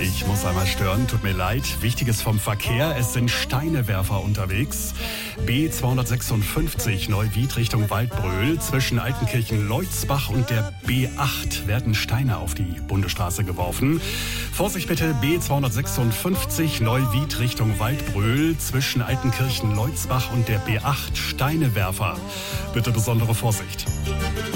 Ich muss einmal stören, tut mir leid. Wichtiges vom Verkehr, es sind Steinewerfer unterwegs. B256 Neuwied Richtung Waldbröl. Zwischen Altenkirchen-Leutzbach und der B8 werden Steine auf die Bundesstraße geworfen. Vorsicht bitte, B256 Neuwied Richtung Waldbröl. Zwischen Altenkirchen-Leutzbach und der B8 Steinewerfer. Bitte besondere Vorsicht.